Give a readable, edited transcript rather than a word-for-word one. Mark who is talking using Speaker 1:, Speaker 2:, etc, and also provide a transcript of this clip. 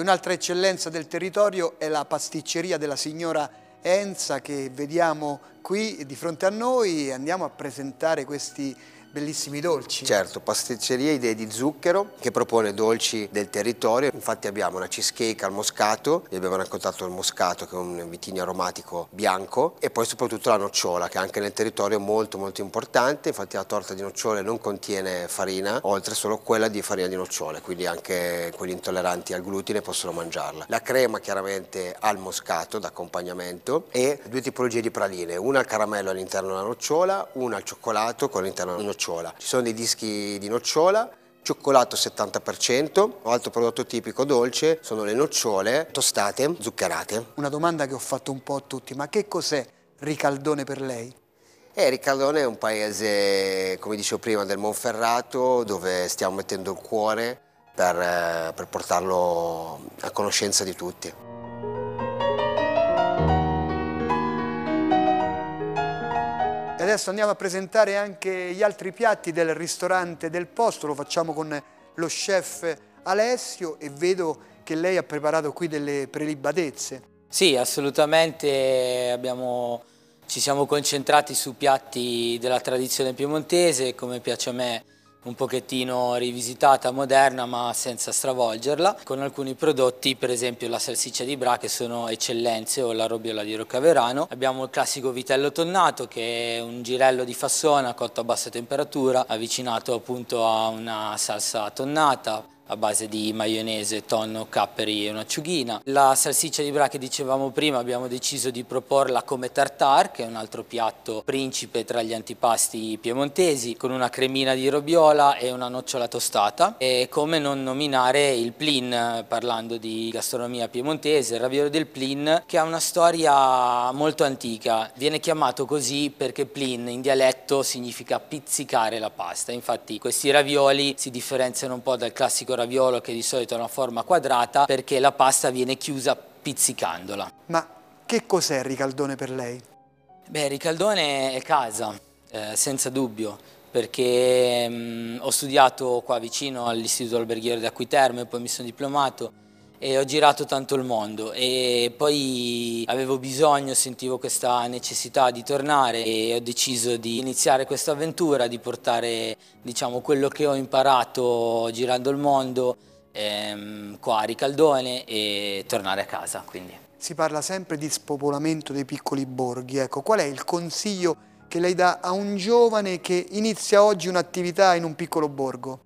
Speaker 1: un'altra eccellenza del territorio è la pasticceria della signora Enza, che vediamo qui di fronte a noi. Andiamo a presentare questi bellissimi dolci.
Speaker 2: Certo, pasticceria Idee di Zucchero, che propone dolci del territorio. Infatti abbiamo una cheesecake al moscato, vi abbiamo raccontato il moscato, che è un vitigno aromatico bianco, e poi soprattutto la nocciola, che anche nel territorio è molto importante. Infatti la torta di nocciole non contiene farina, oltre solo quella di farina di nocciole, quindi anche quelli intolleranti al glutine possono mangiarla. La crema chiaramente al moscato d'accompagnamento, e due tipologie di praline, una al caramello all'interno della nocciola, una al cioccolato con all'interno della nocciola. Ci sono dei dischi di nocciola, cioccolato 70%, altro prodotto tipico dolce sono le nocciole tostate, zuccherate.
Speaker 1: Una domanda che ho fatto un po' a tutti, ma che cos'è Ricaldone per lei?
Speaker 2: Ricaldone è un paese, come dicevo prima, del Monferrato, dove stiamo mettendo il cuore per portarlo a conoscenza di tutti.
Speaker 1: Adesso andiamo a presentare anche gli altri piatti del ristorante del posto. Lo facciamo con lo chef Alessio, e vedo che lei ha preparato qui delle prelibatezze.
Speaker 3: Sì, assolutamente, ci siamo concentrati su piatti della tradizione piemontese, come piace a me, un pochettino rivisitata, moderna, ma senza stravolgerla, con alcuni prodotti, per esempio la salsiccia di Bra, che sono eccellenze, o la robiola di Roccaverano. Abbiamo il classico vitello tonnato, che è un girello di fassona cotto a bassa temperatura, avvicinato appunto a una salsa tonnata a base di maionese, tonno, capperi e un'acciughina. La salsiccia di Bra che dicevamo prima abbiamo deciso di proporla come tartare, che è un altro piatto principe tra gli antipasti piemontesi, con una cremina di robiola e una nocciola tostata. E come non nominare il plin, parlando di gastronomia piemontese, il raviolo del plin, che ha una storia molto antica. Viene chiamato così perché plin in dialetto significa pizzicare la pasta. Infatti questi ravioli si differenziano un po' dal classico raviolo, che di solito ha una forma quadrata, perché la pasta viene chiusa pizzicandola.
Speaker 1: Ma che cos'è Ricaldone per lei?
Speaker 3: Beh, Ricaldone è casa, senza dubbio, perché ho studiato qua vicino all'Istituto Alberghiero di Acquiterme, poi mi sono diplomato e ho girato tanto il mondo, e poi avevo bisogno, sentivo questa necessità di tornare, e ho deciso di iniziare questa avventura, di portare, diciamo, quello che ho imparato girando il mondo qua a Ricaldone e tornare a casa, quindi.
Speaker 1: Si parla sempre di spopolamento dei piccoli borghi. Ecco, qual è il consiglio che lei dà a un giovane che inizia oggi un'attività in un piccolo borgo?